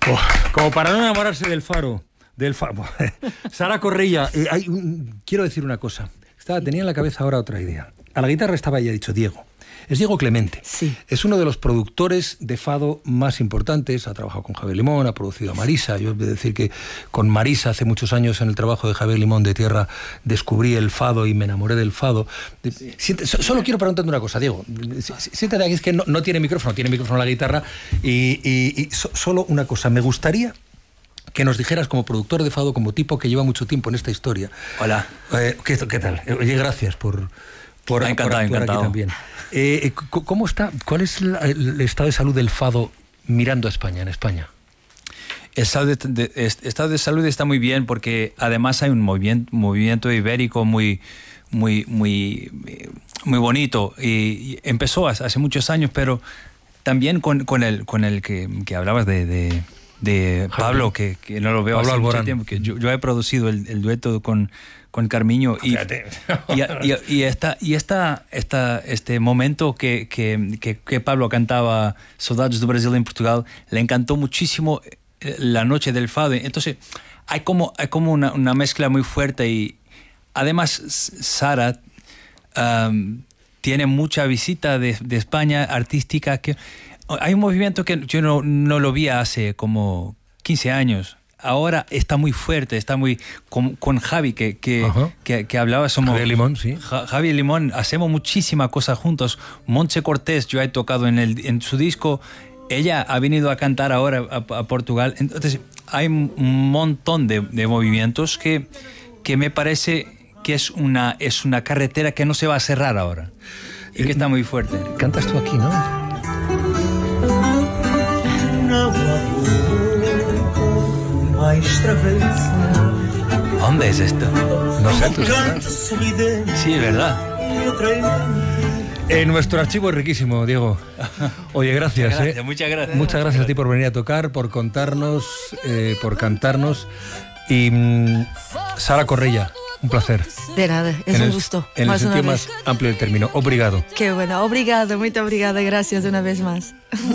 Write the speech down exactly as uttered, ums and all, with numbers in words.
Oh, como para no enamorarse del faro. Del faro. Sara Correia, eh, hay un, quiero decir una cosa. Estaba, tenía en la cabeza ahora otra idea. A la guitarra estaba ya dicho Diego. Es Diego Clemente. Sí. Es uno de los productores de fado más importantes. Ha trabajado con Javier Limón, ha producido a Marisa. Yo he de decir que con Marisa hace muchos años en el trabajo de Javier Limón de Tierra descubrí el fado y me enamoré del fado. Sí. Siente, solo quiero preguntarte una cosa, Diego. Siéntate aquí, es que no, no tiene micrófono, tiene micrófono la guitarra. Y, y, y so, solo una cosa, me gustaría que nos dijeras como productor de fado, como tipo que lleva mucho tiempo en esta historia. Hola. Eh, ¿qué, ¿Qué tal? Oye, gracias por... Por, encantado, por actuar encantado. Aquí también. Eh, ¿Cómo está? ¿Cuál es la, el estado de salud del fado mirando a España, en España? El estado de, de, estado de salud está muy bien porque además hay un movimiento, movimiento ibérico muy, muy, muy, muy bonito y, y empezó hace muchos años, pero también con, con el, con el que, que hablabas de, de, de Pablo, que, que no lo veo Pablo hace Alborán. mucho tiempo, que yo, yo he producido el, el dueto con con Carmiño y, y, y, y, esta, y esta, esta, este momento que, que, que, que Pablo cantaba Saudades do Brasil en Portugal, le encantó muchísimo la noche del fado. Entonces hay como, hay como una, una mezcla muy fuerte y además Sara um, tiene mucha visita de, de España artística. Que, hay un movimiento que yo no, no lo vi hace como quince años. Ahora está muy fuerte, está muy... Con, con Javi, que, que, que, que hablaba... Somos, Javier Limón, sí. Ja, Javi Limón, hacemos muchísimas cosas juntos. Montse Cortés, yo he tocado en, el, en su disco. Ella ha venido a cantar ahora a, a Portugal. Entonces, hay un montón de, de movimientos que, que me parece que es una, es una carretera que no se va a cerrar ahora. Y que está muy fuerte. Cantas tú aquí, ¿no? ¿Dónde es esto? No sé, tú sabrás. Sí, es verdad. Eh, nuestro archivo es riquísimo, Diego. Oye, gracias. Muchas gracias, eh. muchas gracias. Muchas gracias a ti por venir a tocar, por contarnos, eh, por cantarnos. Y mm, Sara Correia, un placer. De nada, es en un el, gusto. En más el sentido una más vez. amplio del término. Obrigado. Qué bueno, obrigada, muy obrigada, gracias una vez más.